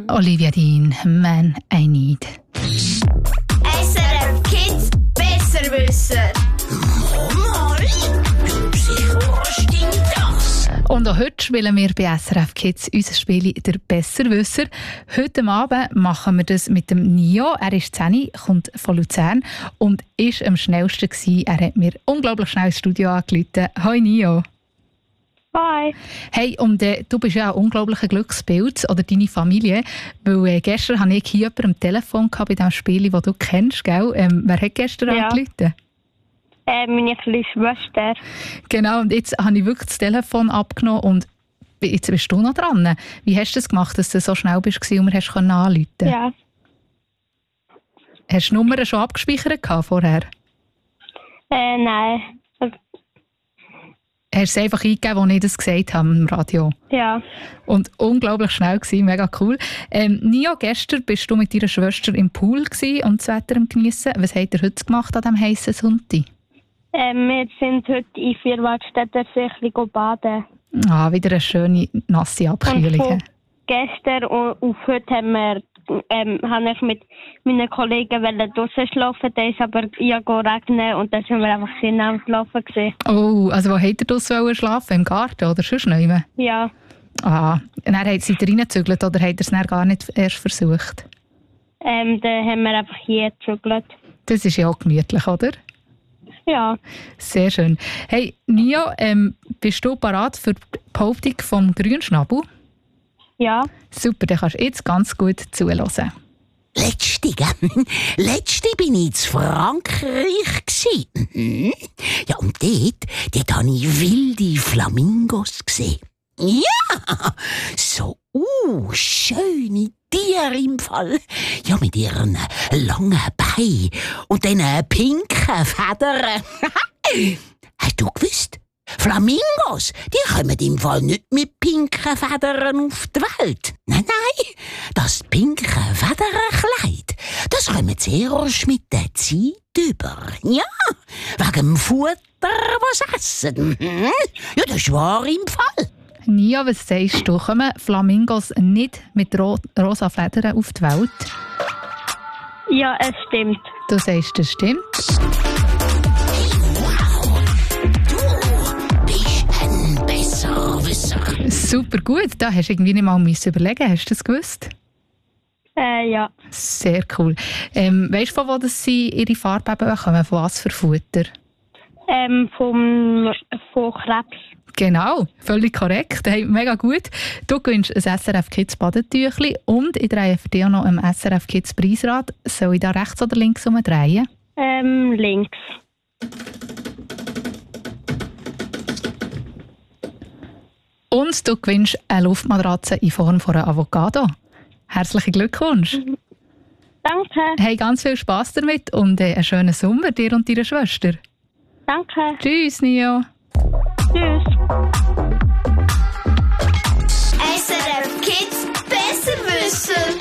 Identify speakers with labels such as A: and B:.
A: Olivia Dean, Man I Need.
B: SRF Kids Besserwisser.
A: Und auch heute spielen wir bei SRF Kids unser Spiel «Der Besserwisser». Heute Abend machen wir das mit dem Nio. Er ist 10, kommt von Luzern und war am schnellsten gewesen. Er hat mir unglaublich schnell ins Studio angerufen. Hoi Nio.
C: Hi.
A: Hey, und du bist ja ein unglaublicher Glückspilz, oder deine Familie, weil gestern hatte ich hier jemanden am Telefon bei diesem Spiel, das du kennst, gell? Wer hat gestern angerufen?
C: Meine kleine Schwester.
A: Genau, und jetzt habe ich wirklich das Telefon abgenommen und jetzt bist du noch dran. Wie hast du das gemacht, dass du so schnell bist und mir hast anrufen können?
C: Ja.
A: Hast du die Nummer schon abgespeichert vorher?
C: Nein.
A: Hast du es einfach eingegeben, als ich das gesagt habe im Radio?
C: Ja.
A: Und unglaublich schnell gewesen, mega cool. Nio, gestern bist du mit deiner Schwester im Pool und das Wetter am Geniessen. Was habt ihr heute gemacht an diesem heissen Sonntag?
C: Wir sind heute in Vierwaldstätter sicher baden.
A: Ah, wieder eine schöne, nasse Abkühlung.
C: Und von gestern auf heute habe ich mit meinen Kollegen draussen schlafen, da ist aber regnen und dann sind wir einfach am Schlafen gewesen.
A: Oh, also wo habt ihr draussen schlafen? Im Garten oder sonst noch?
C: Ja.
A: Ah, und dann seid ihr reingezügelt oder habt ihr es dann gar nicht erst versucht?
C: Dann haben wir einfach hier gezügelt.
A: Das ist ja auch gemütlich, oder?
C: Ja.
A: Sehr schön. Hey, Nio, bist du bereit für die Behauptung vom Grünschnabel?
C: Ja.
A: Super, dann kannst du jetzt ganz gut zuhören.
D: Letzte bin ich in Frankreich gsi. Ja, und dort habe ich wilde Flamingos gesehen. Ja, so schöne Tiere im Fall. Ja, mit ihren langen Beinen und diesen pinken Federn. Hast du gewusst? Flamingos, die kommen im Fall nicht mit pinken Federn auf die Welt. Nein, das pinke Federnkleid, das kommen sie erst mit der Zeit über. Ja, wegen dem Futter, was sie essen. Ja, das ist wahr im Fall.
A: Nia, was sagst du? Kommen Flamingos nicht mit rosa Federn auf die Welt?
C: Ja, es stimmt.
A: Du sagst, das stimmt. Super gut, da hast du irgendwie nicht mal überlegen. Hast du das gewusst?
C: Ja.
A: Sehr cool. Weißt du, von wo das sie ihre Farbe bekommen? Von was für Futter?
C: Von Krebs.
A: Genau, völlig korrekt. Hey, mega gut. Du gewinnst ein SRF Kids Badetüchli und ich drehe für dich auch noch ein SRF Kids Preisrad. Soll ich da rechts oder links umdrehen?
C: Links.
A: Und du gewinnst eine Luftmatratze in Form von einer Avocado. Herzlichen Glückwunsch.
C: Danke.
A: Hey, ganz viel Spass damit und einen schönen Sommer dir und deiner Schwester.
C: Danke.
A: Tschüss, Nio.
C: Tschüss.
B: SRF Kids Besserwisser.